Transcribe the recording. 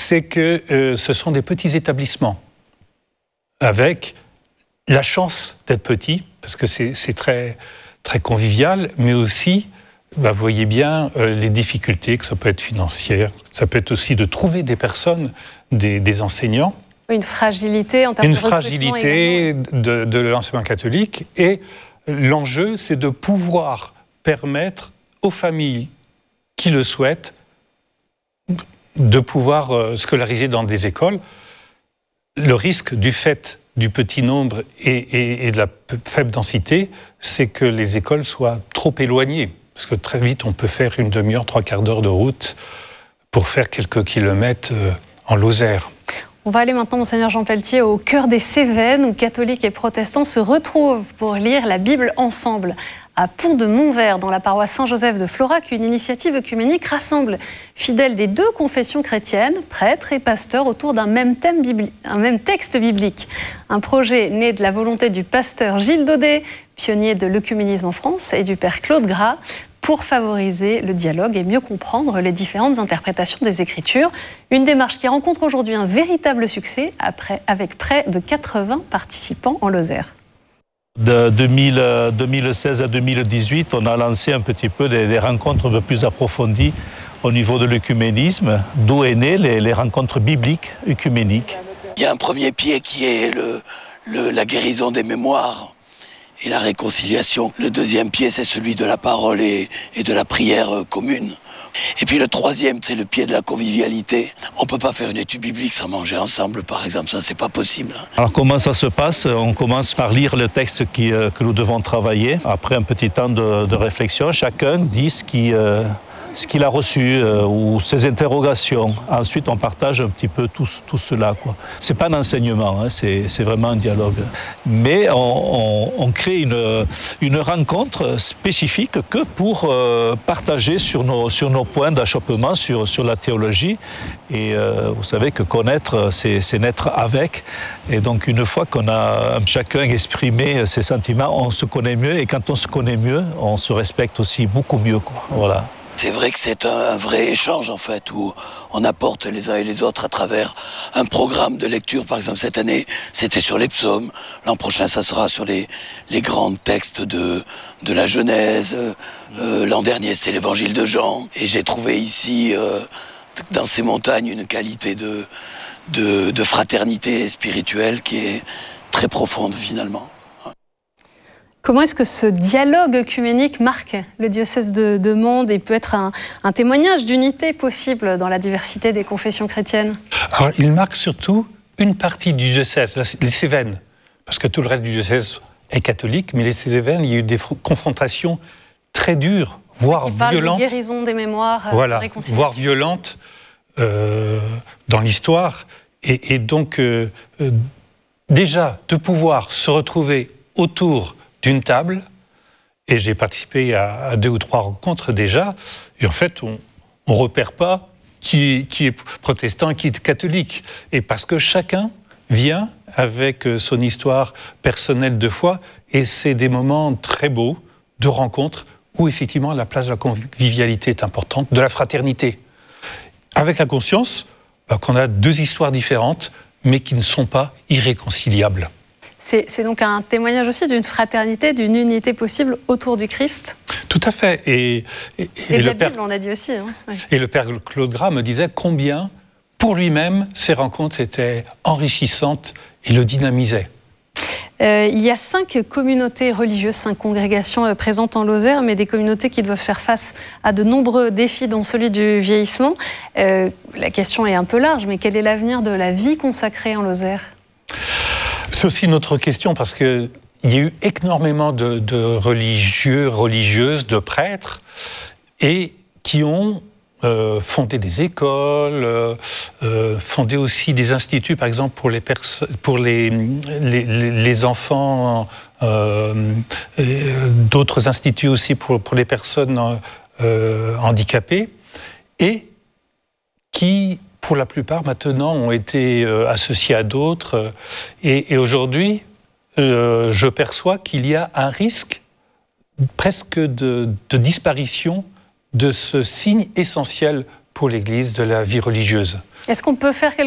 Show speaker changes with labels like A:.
A: c'est que ce sont des petits établissements, avec la chance d'être petits, parce que c'est très, très convivial, mais aussi, vous voyez bien, les difficultés, que ça peut être financière, ça peut être aussi de trouver des personnes, des enseignants.
B: Une fragilité en termes de recrutement. Une fragilité
A: de l'enseignement catholique. Et l'enjeu, c'est de pouvoir permettre aux familles qui le souhaitent de pouvoir scolariser dans des écoles. Le risque du fait du petit nombre et de la faible densité, c'est que les écoles soient trop éloignées. Parce que très vite, on peut faire une demi-heure, 3/4 d'heure de route pour faire quelques kilomètres en Lozère.
B: On va aller maintenant, Monseigneur Jean Pelletier, au cœur des Cévennes, où catholiques et protestants se retrouvent pour lire la Bible ensemble. À Pont-de-Montvert, dans la paroisse Saint-Joseph de Florac, une initiative œcuménique rassemble fidèles des deux confessions chrétiennes, prêtres et pasteurs, autour d'un même texte biblique. Un projet né de la volonté du pasteur Gilles Daudet, pionnier de l'œcuménisme en France, et du père Claude Gras, pour favoriser le dialogue et mieux comprendre les différentes interprétations des Écritures. Une démarche qui rencontre aujourd'hui un véritable succès, avec près de 80 participants en Lozère.
C: De 2016 à 2018, on a lancé un petit peu des rencontres un peu plus approfondies au niveau de l'œcuménisme, d'où est né les rencontres bibliques œcuméniques.
D: Il y a un premier pied qui est la guérison des mémoires et la réconciliation. Le deuxième pied, c'est celui de la parole et de la prière commune. Et puis le troisième, c'est le pied de la convivialité. On ne peut pas faire une étude biblique sans manger ensemble, par exemple, ça c'est pas possible.
C: Alors comment ça se passe? On commence par lire le texte que nous devons travailler. Après un petit temps de réflexion, chacun dit ce qu'il a reçu ou ses interrogations. Ensuite, on partage un petit peu tout cela, quoi. C'est pas un enseignement, hein, c'est vraiment un dialogue. Mais on crée une rencontre spécifique que pour partager sur nos points d'achoppement sur la théologie. Et vous savez que connaître, c'est naître avec. Et donc, une fois qu'on a chacun exprimé ses sentiments, on se connaît mieux. Et quand on se connaît mieux, on se respecte aussi beaucoup mieux, quoi. Voilà.
D: C'est vrai que c'est un vrai échange, en fait, où on apporte les uns et les autres à travers un programme de lecture. Par exemple, cette année, c'était sur les psaumes. L'an prochain, ça sera sur les grands textes de la Genèse. L'an dernier, c'était l'évangile de Jean. Et j'ai trouvé ici, dans ces montagnes, une qualité de fraternité spirituelle qui est très profonde, finalement.
B: Comment est-ce que ce dialogue œcuménique marque le diocèse de Mende et peut être un témoignage d'unité possible dans la diversité des confessions chrétiennes?
A: Alors, il marque surtout une partie du diocèse, les Cévennes, parce que tout le reste du diocèse est catholique, mais les Cévennes, il y a eu des confrontations très dures, voire violentes.
B: De guérison des mémoires,
A: voilà,
B: réconciliation.
A: Voire violentes dans l'histoire. Et donc, déjà, de pouvoir se retrouver autour d'une table, et j'ai participé à 2 ou 3 rencontres déjà, et en fait, on ne repère pas qui est protestant et qui est catholique. Et parce que chacun vient avec son histoire personnelle de foi, et c'est des moments très beaux de rencontres où effectivement la place de la convivialité est importante, de la fraternité. Avec la conscience qu'on a 2 histoires différentes, mais qui ne sont pas irréconciliables.
B: C'est donc un témoignage aussi d'une fraternité, d'une unité possible autour du Christ.
A: Tout à fait. Et
B: de la Bible, on a dit aussi. Hein. Ouais.
A: Et le père Claude Gras me disait combien, pour lui-même, ces rencontres étaient enrichissantes et le dynamisaient.
B: Il y a 5 communautés religieuses, 5 congrégations présentes en Lozère, mais des communautés qui doivent faire face à de nombreux défis, dont celui du vieillissement. La question est un peu large, mais quel est l'avenir de la vie consacrée en Lozère ?
A: C'est aussi une autre question, parce qu'il y a eu énormément de religieux, religieuses, de prêtres, et qui ont fondé des écoles, fondé aussi des instituts, par exemple pour les enfants, d'autres instituts aussi pour les personnes handicapées, et qui, pour la plupart, maintenant, ont été associés à d'autres. Et aujourd'hui, je perçois qu'il y a un risque presque de disparition de ce signe essentiel pour l'Église de la vie religieuse.
B: Est-ce qu'on peut faire quelque